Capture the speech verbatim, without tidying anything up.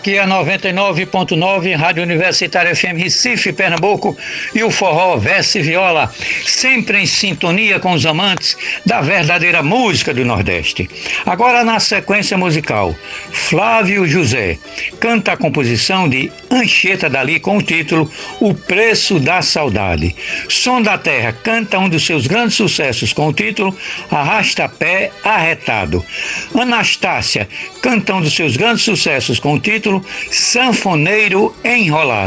Aqui é a noventa e nove ponto nove, Rádio Universitária F M Recife, Pernambuco, e o forró Verso e Viola, sempre em sintonia com os amantes da verdadeira música do Nordeste. Agora, na sequência musical, Flávio José canta a composição de Anchieta Dali com o título O Preço da Saudade. Som da Terra canta um dos seus grandes sucessos com o título Arrasta-Pé Arretado. Anastácia canta um dos seus grandes sucessos com o título Sanfoneiro Enrolado.